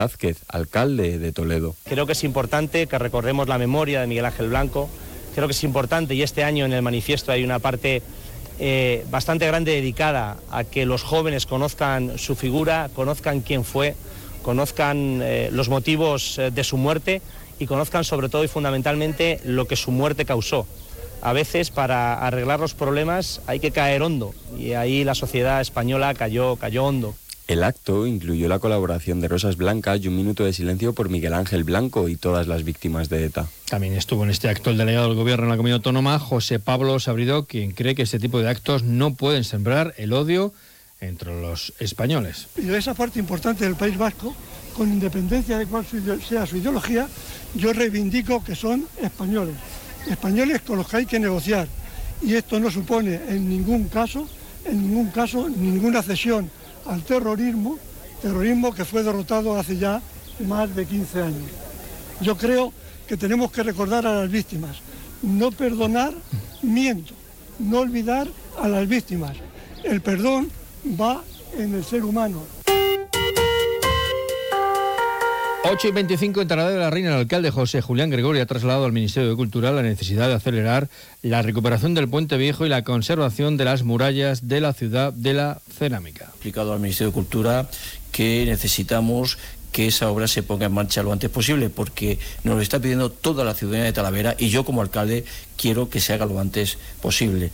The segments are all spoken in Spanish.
Vázquez, alcalde de Toledo. Creo que es importante que recordemos la memoria de Miguel Ángel Blanco. Creo que es importante, y este año en el manifiesto hay una parte bastante grande dedicada a que los jóvenes conozcan su figura, conozcan quién fue, conozcan los motivos de su muerte y conozcan sobre todo y fundamentalmente lo que su muerte causó. A veces para arreglar los problemas hay que caer hondo, y ahí la sociedad española cayó hondo. El acto incluyó la colaboración de Rosas Blancas y un minuto de silencio por Miguel Ángel Blanco y todas las víctimas de ETA. También estuvo en este acto el delegado del Gobierno en la Comunidad Autónoma, José Pablo Sabridó, quien cree que este tipo de actos no pueden sembrar el odio entre los españoles. Y de esa parte importante del País Vasco, con independencia de cuál sea su ideología, yo reivindico que son españoles. Españoles con los que hay que negociar. Y esto no supone en ningún caso, ninguna cesión al terrorismo que fue derrotado hace ya más de 15 años. Yo creo que tenemos que recordar a las víctimas, no perdonar, no olvidar a las víctimas. El perdón va en el ser humano. 8:25 en Talavera de la Reina, el alcalde José Julián Gregorio ha trasladado al Ministerio de Cultura la necesidad de acelerar la recuperación del Puente Viejo y la conservación de las murallas de la ciudad de la cerámica. He explicado al Ministerio de Cultura que necesitamos que esa obra se ponga en marcha lo antes posible, porque nos lo está pidiendo toda la ciudadanía de Talavera y yo como alcalde quiero que se haga lo antes posible.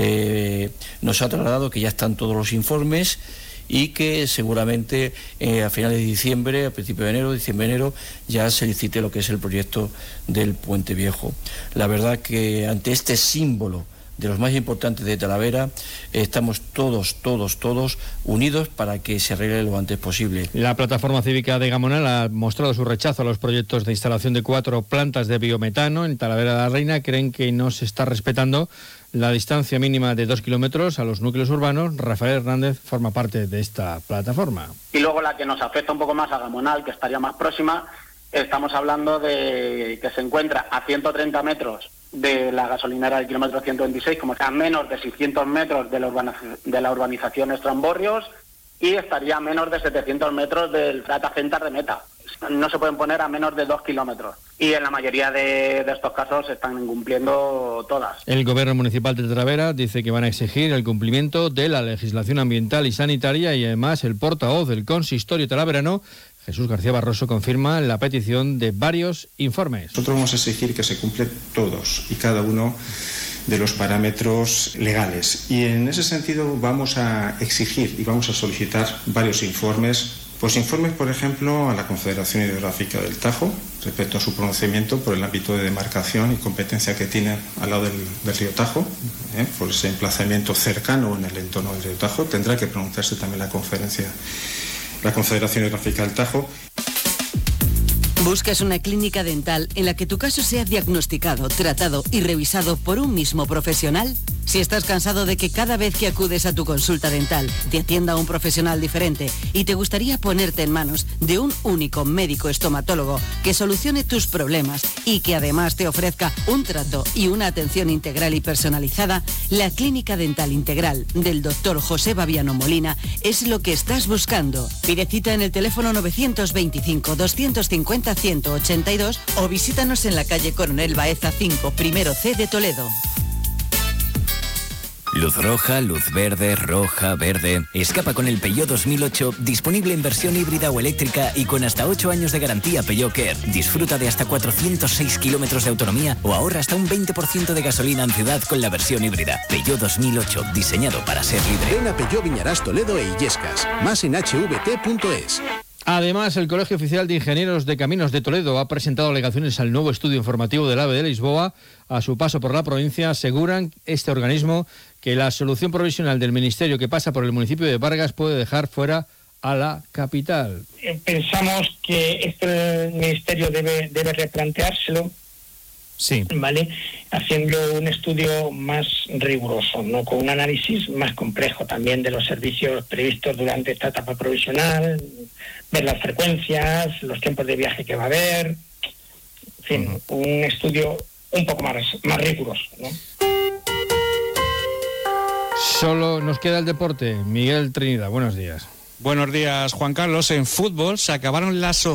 Nos ha trasladado que ya están todos los informes y que seguramente a finales de diciembre, a principios de enero, ya se licite lo que es el proyecto del Puente Viejo. La verdad que ante este símbolo de los más importantes de Talavera, estamos todos unidos para que se arregle lo antes posible. La plataforma cívica de Gamonal ha mostrado su rechazo a los proyectos de instalación de 4 plantas de biometano en Talavera de la Reina. Creen que no se está respetando la distancia mínima de 2 kilómetros a los núcleos urbanos. Rafael Hernández forma parte de esta plataforma. Y luego la que nos afecta un poco más a Gamonal, que estaría más próxima, estamos hablando de que se encuentra a 130 metros de la gasolinera del kilómetro 126, como a menos de 600 metros de la urbanización Estramborrios, y estaría a menos de 700 metros del Trata Center de Meta. No se pueden poner a menos de 2 kilómetros. Y en la mayoría de estos casos se están incumpliendo todas. El Gobierno Municipal de Talavera dice que van a exigir el cumplimiento de la legislación ambiental y sanitaria, y además el portavoz del consistorio talaverano, Jesús García Barroso, confirma la petición de varios informes. Nosotros vamos a exigir que se cumplen todos y cada uno de los parámetros legales. Y en ese sentido vamos a exigir y vamos a solicitar varios informes. Pues informes, por ejemplo, a la Confederación Hidrográfica del Tajo respecto a su pronunciamiento por el ámbito de demarcación y competencia que tiene al lado del río Tajo, por ese emplazamiento cercano en el entorno del río Tajo. Tendrá que pronunciarse también la Confederación Hidrográfica del Tajo. ¿Buscas una clínica dental en la que tu caso sea diagnosticado, tratado y revisado por un mismo profesional? Si estás cansado de que cada vez que acudes a tu consulta dental te atienda un profesional diferente y te gustaría ponerte en manos de un único médico estomatólogo que solucione tus problemas y que además te ofrezca un trato y una atención integral y personalizada, la Clínica Dental Integral del Dr. José Babiano Molina es lo que estás buscando. Pide cita en el teléfono 925-250-182 o visítanos en la calle Coronel Baeza 5, primero C de Toledo. Luz roja, luz verde, roja, verde. Escapa con el Peugeot 2008, disponible en versión híbrida o eléctrica y con hasta 8 años de garantía Peugeot Care. Disfruta de hasta 406 kilómetros de autonomía o ahorra hasta un 20% de gasolina en ciudad con la versión híbrida. Peugeot 2008, diseñado para ser libre. Ven a Peugeot Viñarás Toledo e Illescas. Más en hvt.es. Además, el Colegio Oficial de Ingenieros de Caminos de Toledo ha presentado alegaciones al nuevo estudio informativo del AVE de Lisboa. A su paso por la provincia, aseguran este organismo que la solución provisional del Ministerio que pasa por el municipio de Vargas puede dejar fuera a la capital. Pensamos que este Ministerio debe replanteárselo. Sí. ¿Vale? Haciendo un estudio más riguroso, ¿no? Con un análisis más complejo también de los servicios previstos durante esta etapa provisional, ver las frecuencias, los tiempos de viaje que va a haber, en fin, un estudio un poco más riguroso, ¿no? Solo nos queda el deporte. Miguel Trinidad, buenos días. Buenos días, Juan Carlos. En fútbol se acabaron las